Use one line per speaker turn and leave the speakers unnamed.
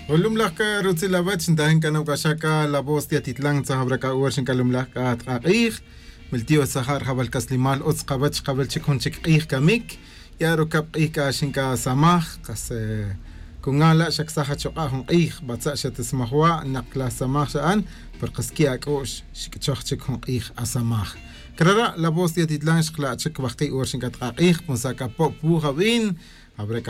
Olumlaka Rutsilabach, Dahinkan Kashaka, La Voz de Titlan, Sahabraka, Urshinkalumlaka, Atqair, Miltio Sahar, Habal Kaslimal, Otskabach, Kabelchik, Kamik, Yarokap Ika Shinka Samach, Kas Kungala, Shaksaha Chokahon Ich, Batsasha Tismahua, Nakla Samashan, Perkaskia Kosh, Shikchok Ich Asamach. Krara, La Voz de Titlan, Shklachik, Waki Urshinkat Ich, Musaka Pop, Buhavin, Abreka.